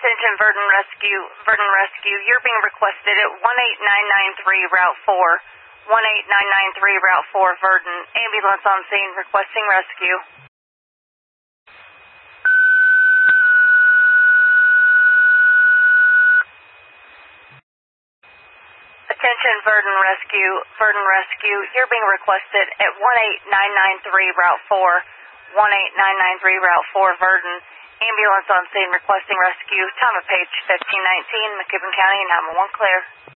Attention Verdon Rescue, you're being requested at 18993 Route 4. 18993 Route 4, Verdon. Ambulance on scene requesting rescue. Attention Verdon Rescue, you're being requested at 18993 Route 4. 18993 Route 4, Verdon. Ambulance on scene requesting rescue. Time of page 1519, McKibben County, 911 clear.